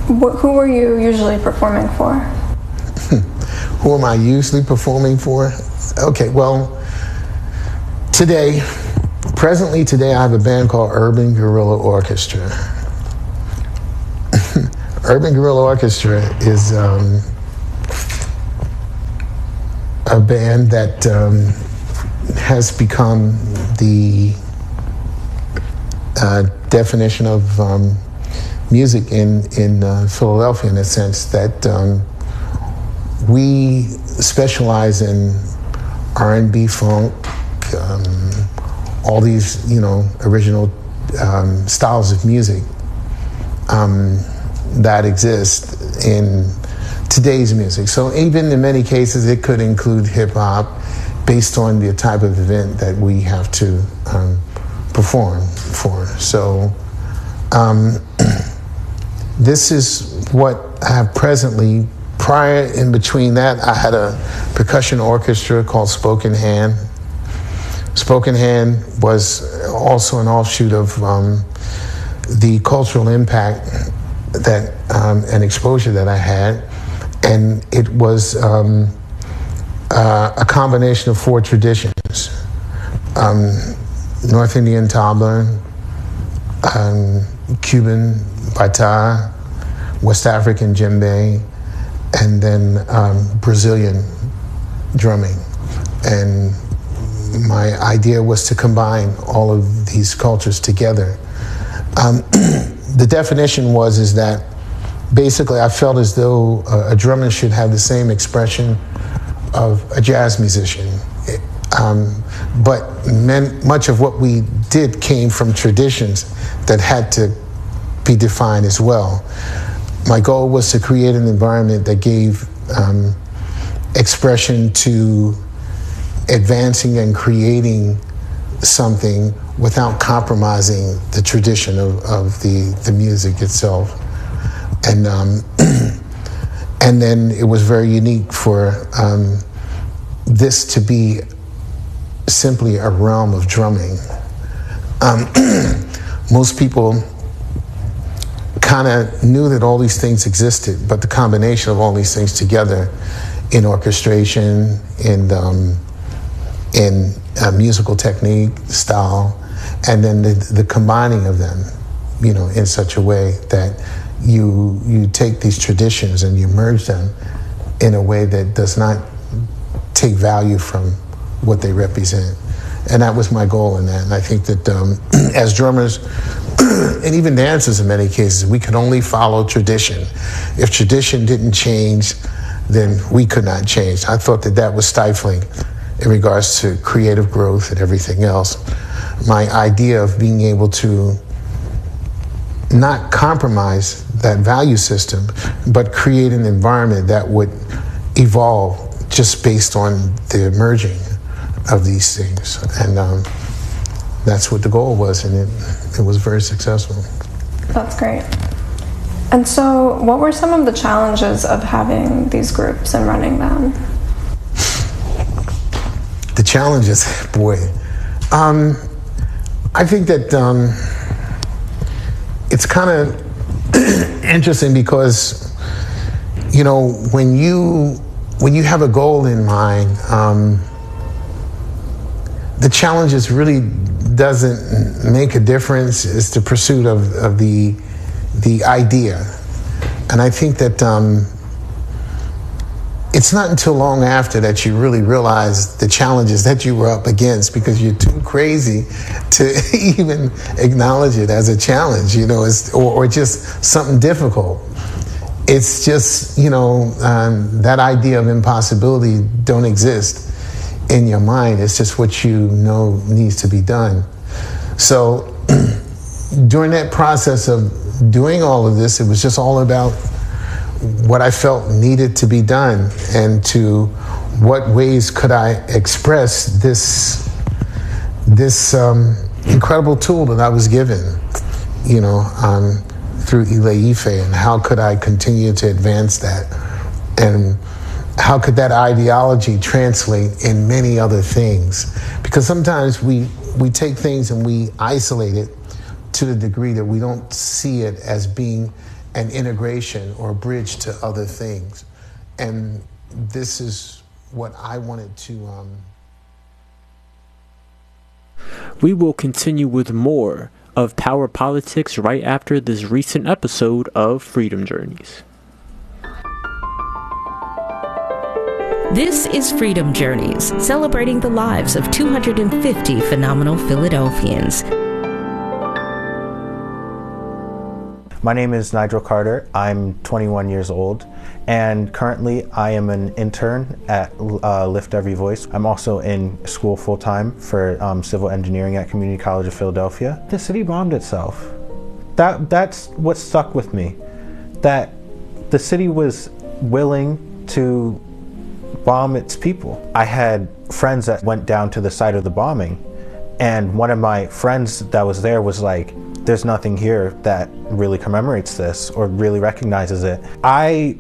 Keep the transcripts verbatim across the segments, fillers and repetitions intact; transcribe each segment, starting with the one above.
Wh- who were you usually performing for? Who am I usually performing for? Okay, well, today, presently today, I have a band called Urban Guerrilla Orchestra. Urban Guerrilla Orchestra is um, a band that um, has become the uh, definition of um, music in, in uh, Philadelphia, in a sense that um, we specialize in R and B, funk, um, all these, you know, original um, styles of music um, that exist in today's music. So even in many cases, it could include hip hop based on the type of event that we have to um, perform for. So um, this is what I have presently. Prior, in between that, I had a percussion orchestra called Spoken Hand. Spoken Hand was also an offshoot of um, the cultural impact that um, and exposure that I had, and it was um, uh, a combination of four traditions: um, North Indian tabla, um, Cuban bata, West African djembe, and then um, Brazilian drumming. And my idea was to combine all of these cultures together. Um, the definition was is that basically I felt as though a, a drummer should have the same expression of a jazz musician. It, um, but men, much of what we did came from traditions that had to be defined as well. My goal was to create an environment that gave um, expression to advancing and creating something without compromising the tradition of, of the, the music itself. And um, and then it was very unique for um, this to be simply a realm of drumming. Um, most people kind of knew that all these things existed, but the combination of all these things together in orchestration, in um, in uh, musical technique, style, and then the, the combining of them, you know, in such a way that you you take these traditions and you merge them in a way that does not take value from what they represent. And that was my goal in that. And I think that um, as drummers, and even dancers in many cases, we could only follow tradition. If tradition didn't change, then we could not change. I thought that that was stifling in regards to creative growth and everything else. My idea of being able to not compromise that value system, but create an environment that would evolve just based on the merging of these things. And um, that's what the goal was, and it, it was very successful. That's great. And so what were some of the challenges of having these groups and running them? The challenges, boy. Um, I think that um, it's kind of interesting because, you know, when you when you have a goal in mind, um, the challenges really doesn't make a difference. It's the pursuit of, of the the idea. And I think that um, it's not until long after that you really realize the challenges that you were up against, because you're too crazy to even acknowledge it as a challenge, you know, it's, or, or just something difficult. It's just, you know, um, that idea of impossibility don't exist in your mind. It's just what you know needs to be done. So during that process of doing all of this, it was just all about what I felt needed to be done, and to what ways could I express this this um, incredible tool that I was given, you know, um, through Ile Ife, and how could I continue to advance that, and how could that ideology translate in many other things? Because sometimes we we take things and we isolate it to the degree that we don't see it as being an integration or a bridge to other things. And this is what I wanted to... Um... We will continue with more of Power Politics right after this recent episode of Freedom Journeys. This is Freedom Journeys, celebrating the lives of two hundred fifty phenomenal Philadelphians. My name is Nigel Carter. I'm twenty-one years old, and currently I am an intern at uh, Lift Every Voice. I'm also in school full-time for um, civil engineering at Community College of Philadelphia. The city bombed itself. That That's what stuck with me, that the city was willing to bomb its people. I had friends that went down to the site of the bombing, and one of my friends that was there was like, there's nothing here that really commemorates this or really recognizes it. I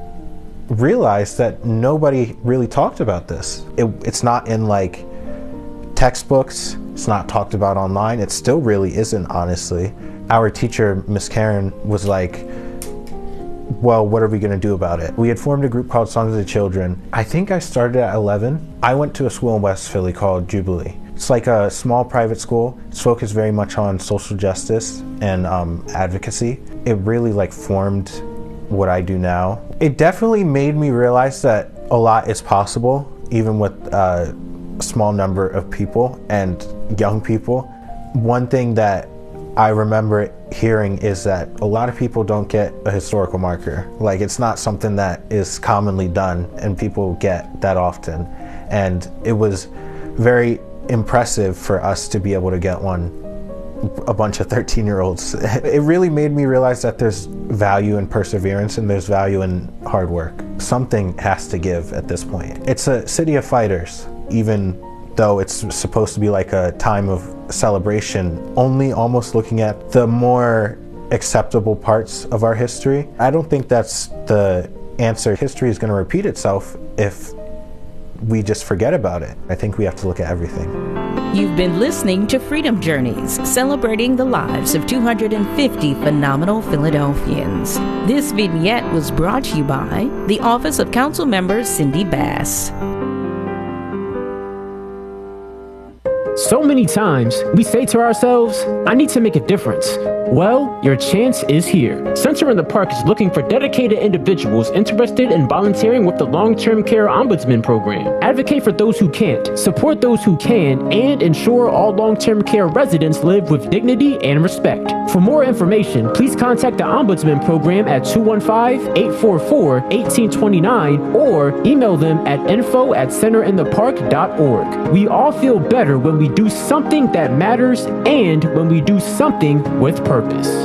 realized that nobody really talked about this. It, it's not in like textbooks, it's not talked about online, it still really isn't, honestly. Our teacher, Miss Karen, was like, well, what are we going to do about it? We had formed a group called Songs of the Children. I think I started at eleven. I went to a school in West Philly called Jubilee. It's like a small private school. It's focused very much on social justice and um, advocacy. It really like formed what I do now. It definitely made me realize that a lot is possible, even with a small number of people and young people. One thing that I remember hearing is that a lot of people don't get a historical marker. Like, it's not something that is commonly done and people get that often. And it was very impressive for us to be able to get one, a bunch of thirteen year olds. It really made me realize that there's value in perseverance and there's value in hard work. Something has to give at this point. It's a city of fighters, even though it's supposed to be like a time of celebration, only almost looking at the more acceptable parts of our history. I don't think that's the answer. History is going to repeat itself if we just forget about it. I think we have to look at everything. You've been listening to Freedom Journeys, celebrating the lives of two hundred fifty phenomenal Philadelphians. This vignette was brought to you by the Office of Council Member Cindy Bass. So many times, we say to ourselves, I need to make a difference. Well, your chance is here. Center in the Park is looking for dedicated individuals interested in volunteering with the Long-Term Care Ombudsman Program. Advocate for those who can't, support those who can, and ensure all long-term care residents live with dignity and respect. For more information, please contact the Ombudsman Program at two one five, eight four four, one eight two nine or email them at info at center in the park dot org. We all feel better when we do something that matters and when we do something with purpose.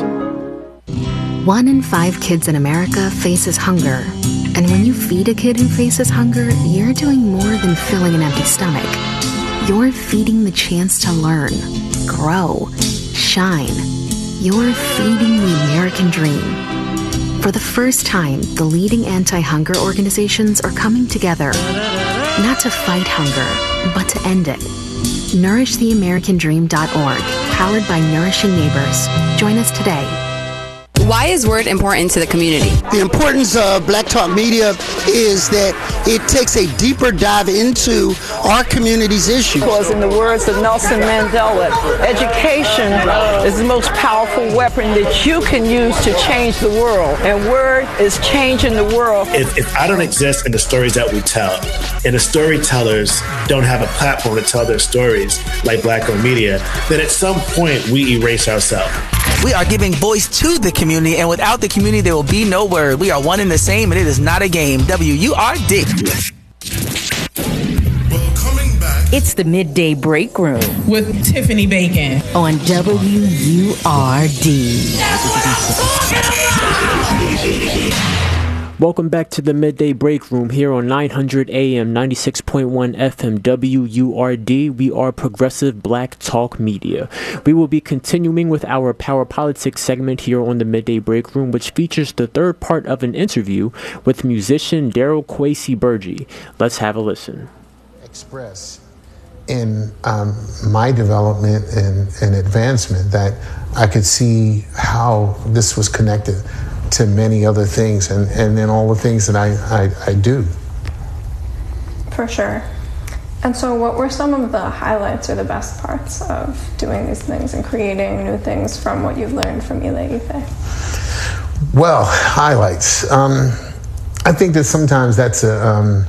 One in five kids in America faces hunger. And when you feed a kid who faces hunger, you're doing more than filling an empty stomach. You're feeding the chance to learn, grow, shine. You're feeding the American dream. For the first time, the leading anti-hunger organizations are coming together, not to fight hunger, but to end it. nourish the american dream dot org, powered by Nourishing Neighbors. Join us today. Why is Word important to the community? The importance of Black Talk Media is that it takes a deeper dive into our community's issues. Because in the words of Nelson Mandela, education is the most powerful weapon that you can use to change the world. And Word is changing the world. If, if I don't exist in the stories that we tell, and the storytellers don't have a platform to tell their stories like Black-owned media, then at some point we erase ourselves. We are giving voice to the community, and without the community, there will be no Word. We are one and the same, and it is not a game. W U R D. Well, coming back. It's the Midday Break Room with Tiffany Bacon on W U R D. Welcome back to the Midday Break Room here on nine hundred A M, ninety-six point one F M, W U R D. We are Progressive Black Talk Media. We will be continuing with our Power Politics segment here on the Midday Break Room, which features the third part of an interview with musician Daryl Kwesi Burgee. Let's have a listen. Express in um, my development and, and advancement that I could see how this was connected to many other things, and, and then all the things that I, I, I do. For sure. And so what were some of the highlights or the best parts of doing these things and creating new things from what you've learned from Ile Ife? Well, highlights. Um, I think that sometimes that's a, um,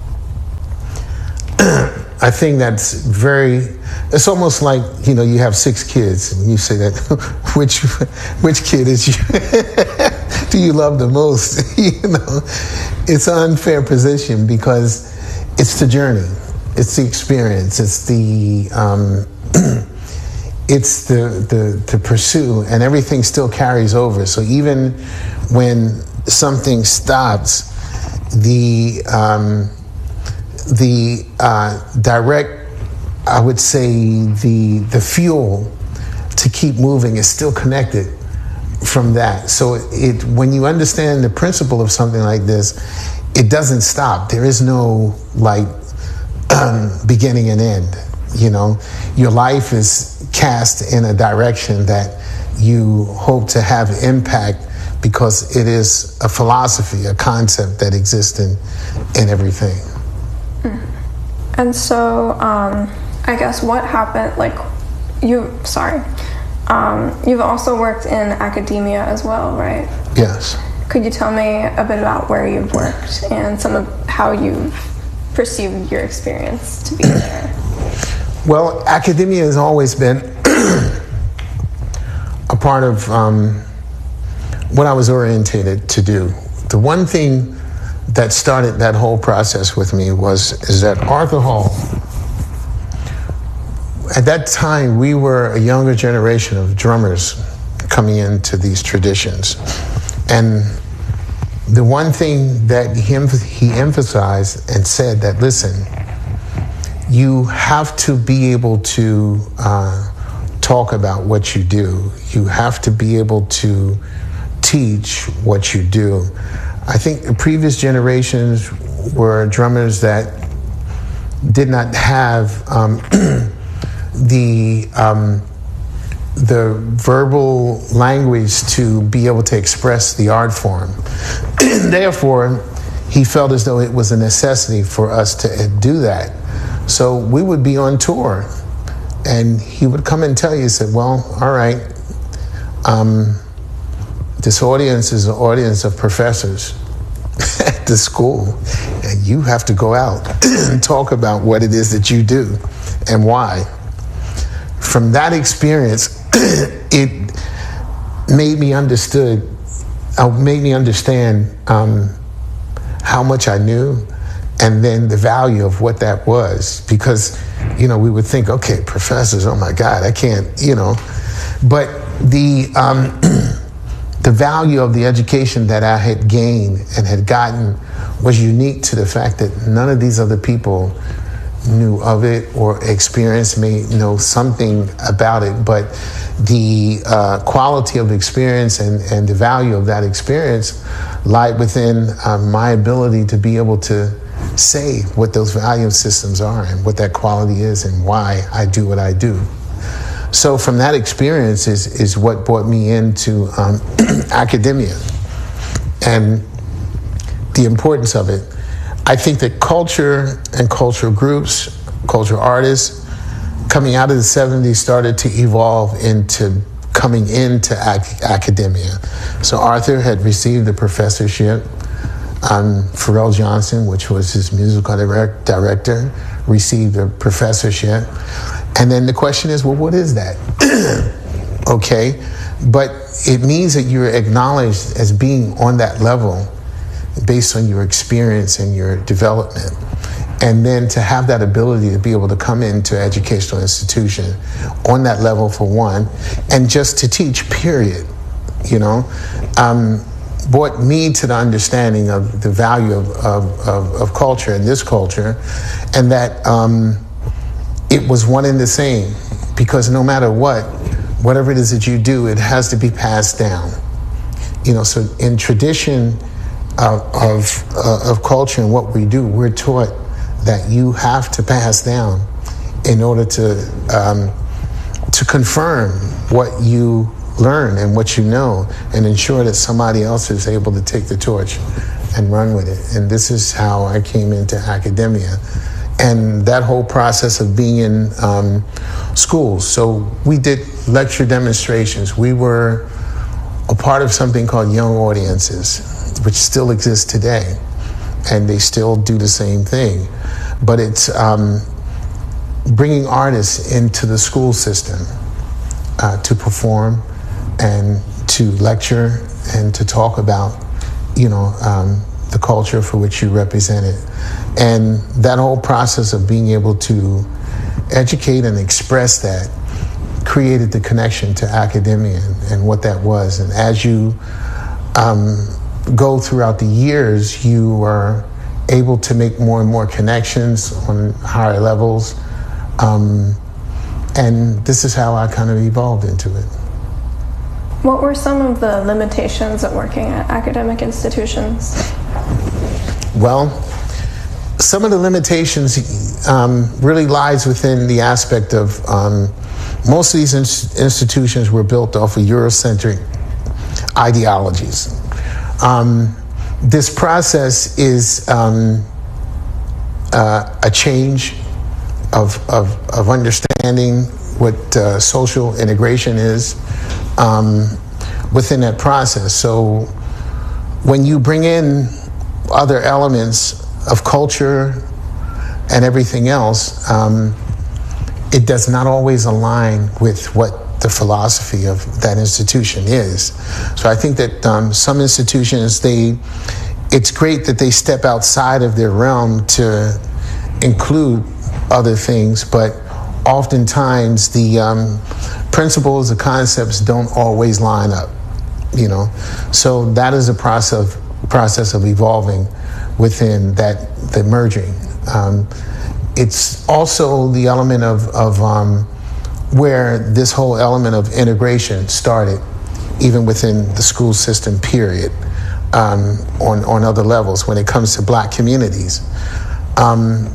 I think that's very, it's almost like, you know, you have six kids and you say that, which which kid is you, do you love the most? You know, it's an unfair position because it's the journey, it's the experience, it's the, um, it's the, the, the pursue, and everything still carries over. So even when something stops, the, um, the uh, direct, I would say, the the fuel to keep moving is still connected from that. So it when you understand the principle of something like this, it doesn't stop. There is no like um, beginning and end. You know, your life is cast in a direction that you hope to have impact because it is a philosophy, a concept that exists in in everything. And so, um, I guess what happened, like, you, sorry, um, you've also worked in academia as well, right? Yes. Could you tell me a bit about where you've worked and some of how you've perceived your experience to be there? Well, academia has always been a part of um, what I was orientated to do. The one thing that started that whole process with me was is that Arthur Hall, at that time we were a younger generation of drummers coming into these traditions, and the one thing that he, he emphasized and said that, listen, you have to be able to uh, talk about what you do, you have to be able to teach what you do. I think the previous generations were drummers that did not have um, the um, the verbal language to be able to express the art form. Therefore, he felt as though it was a necessity for us to do that. So we would be on tour, and he would come and tell you, he said, well, all right, um, this audience is an audience of professors at the school, and you have to go out and talk about what it is that you do and why. From that experience, it made me understood, uh, made me understand um, how much I knew, and then the value of what that was. Because, you know, we would think, okay, professors, oh my God, I can't, you know. But the um, the value of the education that I had gained and had gotten was unique to the fact that none of these other people knew of it or experienced, may know something about it, but the uh, quality of the experience and, and the value of that experience lied within uh, my ability to be able to say what those value systems are and what that quality is and why I do what I do. So from that experience is, is what brought me into um, academia and the importance of it. I think that culture and cultural groups, cultural artists, coming out of the seventies started to evolve into coming into ac- academia. So Arthur had received a professorship. Um, Pharrell Johnson, which was his musical direct, director, received a professorship. And then the question is, well, what is that? Okay, but it means that you're acknowledged as being on that level based on your experience and your development. And then to have that ability to be able to come into an educational institution on that level for one, and just to teach, period, you know, um, brought me to the understanding of the value of, of, of, of culture and this culture, and that um, it was one and the same, because no matter what, whatever it is that you do, it has to be passed down. You know, so in tradition of of, uh, of culture and what we do, we're taught that you have to pass down in order to um, to confirm what you learn and what you know and ensure that somebody else is able to take the torch and run with it. And this is how I came into academia. And that whole process of being in um, schools. So we did lecture demonstrations. We were a part of something called Young Audiences, which still exists today. And they still do the same thing. But it's um, bringing artists into the school system uh, to perform and to lecture and to talk about, you know, um, the culture for which you represent it. And that whole process of being able to educate and express that created the connection to academia and, and what that was. And as you um, go throughout the years, you are able to make more and more connections on higher levels. Um, and this is how I kind of evolved into it. What were some of the limitations of working at academic institutions? Well, some of the limitations um, really lies within the aspect of um, most of these in- institutions were built off of Eurocentric ideologies. Um, this process is um, uh, a change of, of, of understanding what uh, social integration is um, within that process. So when you bring in other elements of culture and everything else, um, it does not always align with what the philosophy of that institution is. So I think that um, some institutions, they, it's great that they step outside of their realm to include other things, but oftentimes the um, principles, the concepts don't always line up, you know. So that is a process process of evolving within that, the merging. Um, it's also the element of, of um, where this whole element of integration started, even within the school system, period, um, on, on other levels when it comes to black communities. Um,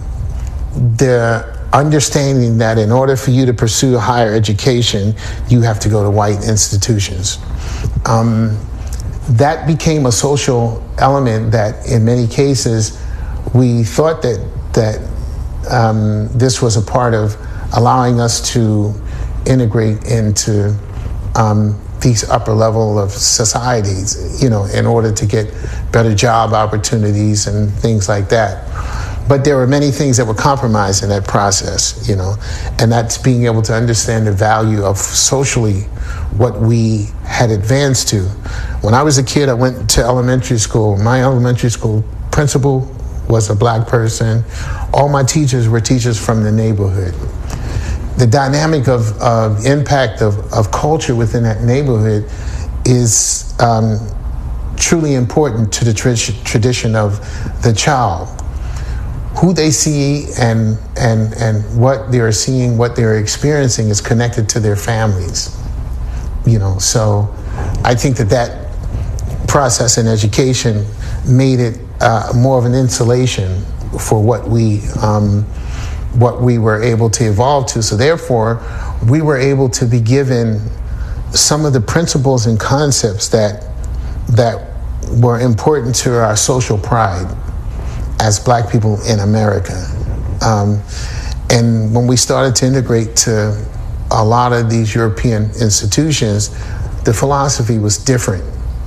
the understanding that in order for you to pursue higher education, you have to go to white institutions. Um, that became a social element that in many cases we thought that that um, this was a part of allowing us to integrate into um, these upper level of societies, you know, in order to get better job opportunities and things like that. But there were many things that were compromised in that process, you know, and that's being able to understand the value of socially what we had advanced to. When I was a kid, I went to elementary school. My elementary school principal was a black person. All my teachers were teachers from the neighborhood. The dynamic of, of impact of, of culture within that neighborhood is um, truly important to the tra- tradition of the child. Who they see and, and, and what they're seeing, what they're experiencing is connected to their families. You know, so I think that that process in education made it uh, more of an insulation for what we um, what we were able to evolve to. So therefore, we were able to be given some of the principles and concepts that that were important to our social pride as black people in America. Um, and when we started to integrate to a lot of these European institutions, the philosophy was different.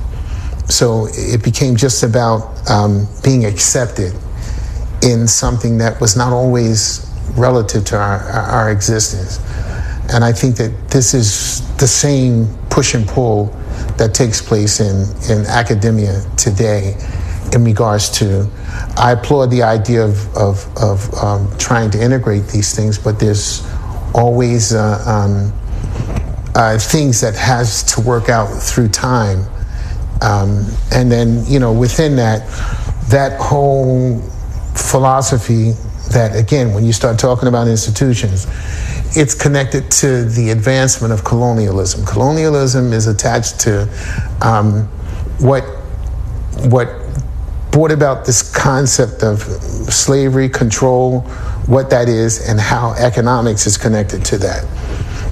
So it became just about um, being accepted in something that was not always relative to our, our existence. And I think that this is the same push and pull that takes place in, in academia today in regards to, I applaud the idea of, of, of um, trying to integrate these things, but there's always uh, um, uh, things that has to work out through time. Um, and then, you know, within that, that whole philosophy that, again, when you start talking about institutions, it's connected to the advancement of colonialism. Colonialism is attached to um, what what brought about this concept of slavery, control, what that is, and how economics is connected to that.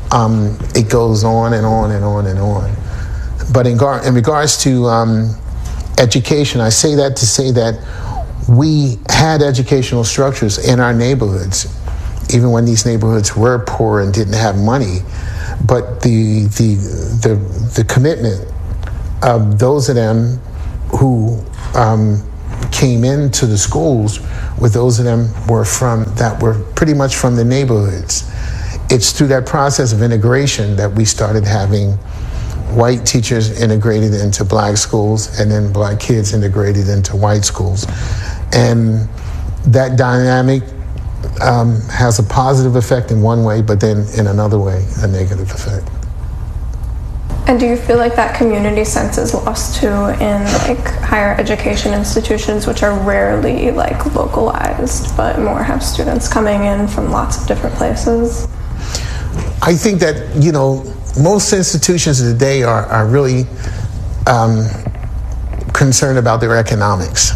um, it goes on and on and on and on. But in, gar- in regards to um, education, I say that to say that we had educational structures in our neighborhoods, even when these neighborhoods were poor and didn't have money. But the the the, the commitment of those of them who um, came into the schools were those of them were from that were pretty much from the neighborhoods. It's through that process of integration that we started having white teachers integrated into black schools, and then black kids integrated into white schools. And that dynamic um, has a positive effect in one way, but then in another way, a negative effect. And do you feel like that community sense is lost too in like higher education institutions, which are rarely like localized, but more have students coming in from lots of different places? I think that, you know, most institutions today are, are really um, concerned about their economics.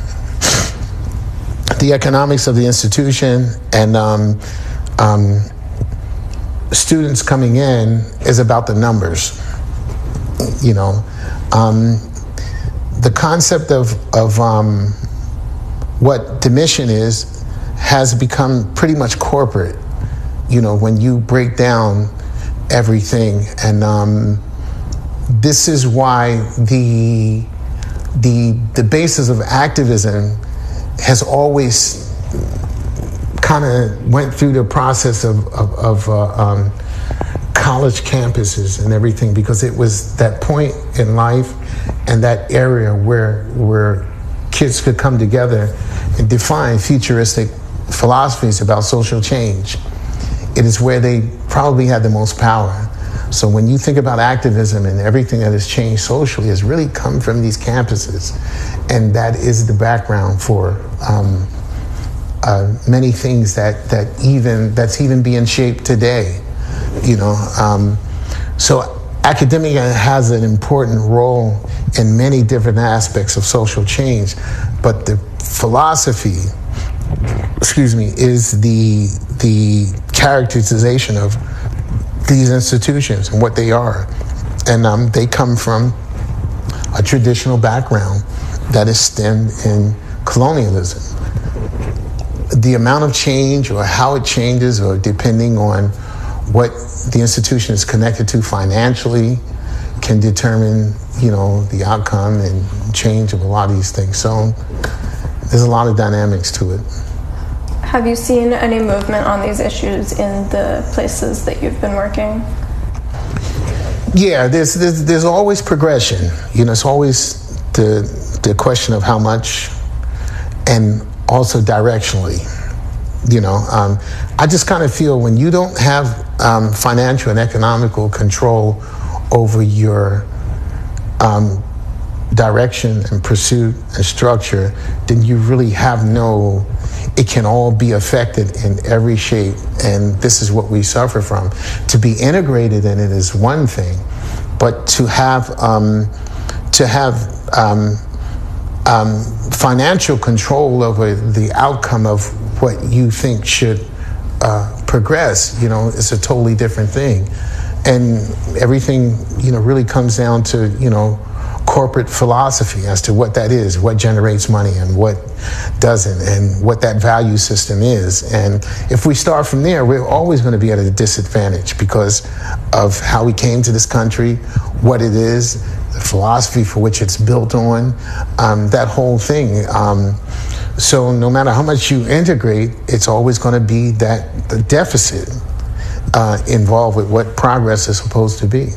The economics of the institution and um, um, students coming in is about the numbers. You know, um, the concept of, of um, what the mission is has become pretty much corporate. You know, when you break down everything, and um, this is why the the the basis of activism has always kind of went through the process of of, of uh, um, college campuses and everything, because it was that point in life and that area where where kids could come together and define futuristic philosophies about social change. It is where they probably had the most power. So when you think about activism and everything that has changed socially, has really come from these campuses, and that is the background for um, uh, many things that that even that's even being shaped today. You know, um, so academia has an important role in many different aspects of social change, but the philosophy, excuse me, is the the characterization of these institutions and what they are. And um, they come from a traditional background that is stemmed in colonialism. The amount of change or how it changes, or depending on what the institution is connected to financially, can determine, you know, the outcome and change of a lot of these things. So there's a lot of dynamics to it. Have you seen any movement on these issues in the places that you've been working? Yeah, there's there's, there's always progression. You know, it's always the the question of how much, and also directionally. You know, um, I just kind of feel when you don't have um, financial and economical control over your um, direction and pursuit and structure, then you really have no, it can all be affected in every shape, and this is what we suffer from. To be integrated in it is one thing, but to have um, to have um, um, financial control over the outcome of what you think should uh, progress, you know, is a totally different thing. And everything, you know, really comes down to, you know, corporate philosophy as to what that is, what generates money and what doesn't, and what that value system is. And if we start from there, we're always going to be at a disadvantage because of how we came to this country, what it is, the philosophy for which it's built on, um, that whole thing. Um, so no matter how much you integrate, it's always going to be that the deficit uh, involved with what progress is supposed to be.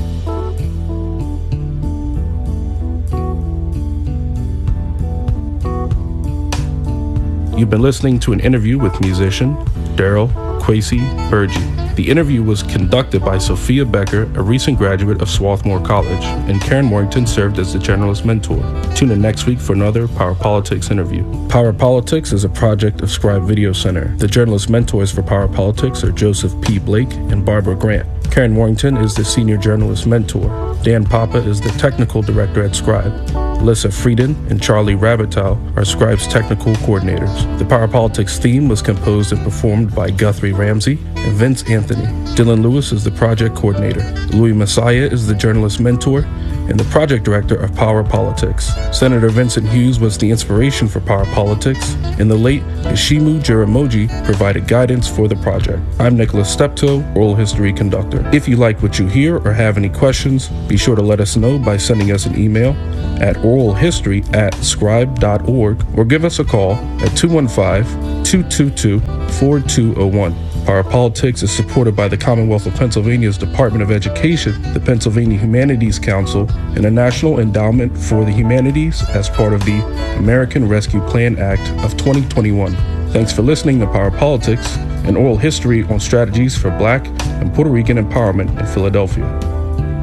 You've been listening to an interview with musician Daryl Kwesi Burgee. The interview was conducted by Sophia Becker, a recent graduate of Swarthmore College, and Karen Warrington served as the journalist mentor. Tune in next week for another Power Politics interview. Power Politics is a project of Scribe Video Center. The journalist mentors for Power Politics are Joseph P. Blake and Barbara Grant. Karen Warrington is the senior journalist mentor. Dan Papa is the technical director at Scribe. Alyssa Frieden and Charlie Rabitow are Scribe's technical coordinators. The Power Politics theme was composed and performed by Guthrie Ramsey and Vince Anthony. Dylan Lewis is the project coordinator. Louis Messiah is the journalist mentor and the project director of Power Politics. Senator Vincent Hughes was the inspiration for Power Politics, and the late Ishimu Jiramoji provided guidance for the project. I'm Nicholas Steptoe, oral history conductor. If you like what you hear or have any questions, be sure to let us know by sending us an email at oralhistory at scribe dot org or give us a call at two one five, two two two, four two zero one. Power Politics is supported by the Commonwealth of Pennsylvania's Department of Education, the Pennsylvania Humanities Council, and the National Endowment for the Humanities as part of the American Rescue Plan Act of twenty twenty-one. Thanks for listening to Power Politics, an oral history on strategies for Black and Puerto Rican empowerment in Philadelphia.